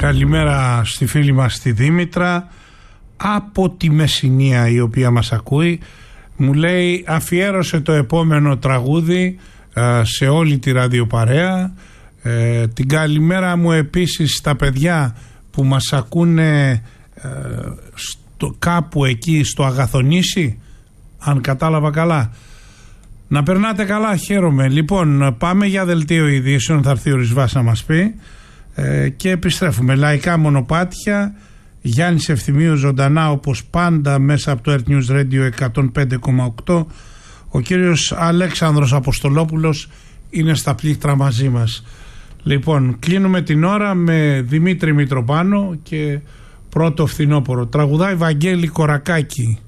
Καλημέρα στη φίλη μας τη Δήμητρα από τη Μεσσηνία, η οποία μας ακούει. Μου λέει αφιέρωσε το επόμενο τραγούδι σε όλη τη ραδιοπαρέα. Την καλημέρα μου επίσης στα παιδιά που μας ακούνε κάπου εκεί στο Αγαθονήσι, αν κατάλαβα καλά. Να περνάτε καλά, χαίρομαι. Λοιπόν, πάμε για δελτίο ειδήσεων, θα έρθει ο Ρισβάς να μας πει και επιστρέφουμε. Λαϊκά μονοπάτια, Γιάννης Ευθυμίου ζωντανά όπως πάντα μέσα από το Earth News Radio 105,8. Ο κύριος Αλέξανδρος Αποστολόπουλος είναι στα πλήκτρα μαζί μας. Λοιπόν, κλείνουμε την ώρα με Δημήτρη Μητροπάνο και πρώτο φθινόπωρο. Τραγουδάει Βαγγέλη Κορακάκη.